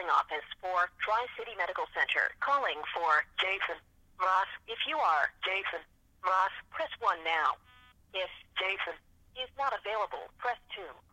office for Tri-City Medical Center. Calling for Jason Ross. If you are Jason Ross, press 1 now. If Jason is not available, press 2.